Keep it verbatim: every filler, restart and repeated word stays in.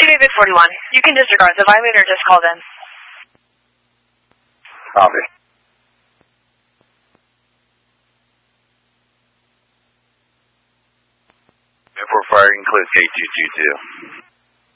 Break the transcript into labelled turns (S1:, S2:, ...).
S1: David forty-one. You can disregard. The violator just called in.
S2: Copy. Airport fire includes K two two two.